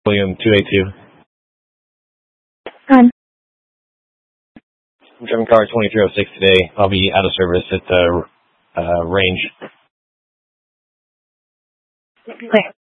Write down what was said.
William 282. I'm driving car 2306 today. I'll be out of service at the range. clear.